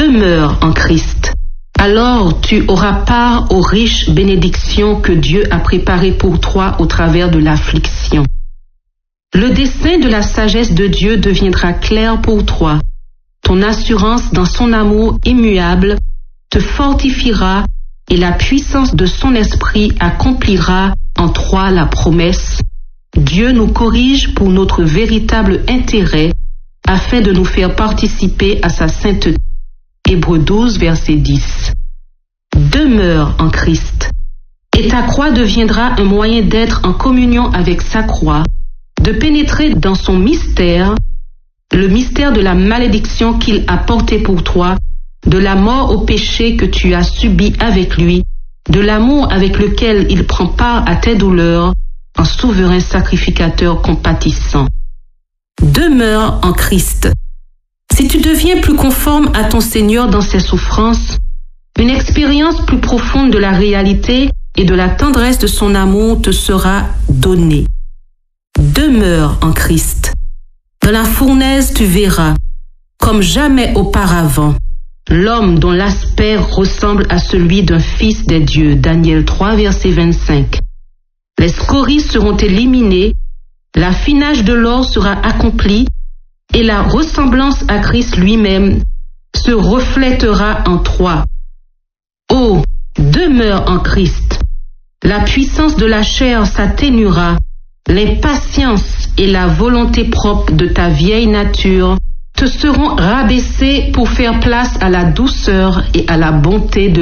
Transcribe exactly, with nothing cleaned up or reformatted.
Demeure en Christ. Alors tu auras part aux riches bénédictions que Dieu a préparées pour toi au travers de l'affliction. Le dessein de la sagesse de Dieu deviendra clair pour toi. Ton assurance dans son amour immuable te fortifiera et la puissance de son esprit accomplira en toi la promesse. Dieu nous corrige pour notre véritable intérêt afin de nous faire participer à sa sainteté. Hébreux douze, verset dix. Demeure en Christ. Et ta croix deviendra un moyen d'être en communion avec sa croix, de pénétrer dans son mystère, le mystère de la malédiction qu'il a porté pour toi, de la mort au péché que tu as subi avec lui, de l'amour avec lequel il prend part à tes douleurs, en souverain sacrificateur compatissant. Demeure en Christ. Si tu deviens plus conforme à ton Seigneur dans ses souffrances, une expérience plus profonde de la réalité et de la tendresse de son amour te sera donnée. Demeure en Christ. Dans la fournaise, tu verras, comme jamais auparavant, l'homme dont l'aspect ressemble à celui d'un fils des dieux. Daniel trois, verset vingt-cinq. Les scories seront éliminées, l'affinage de l'or sera accompli, et la ressemblance à Christ lui-même se reflètera en toi. Oh, demeure en Christ. La puissance de la chair s'atténuera, l'impatience et la volonté propre de ta vieille nature te seront rabaissées pour faire place à la douceur et à la bonté de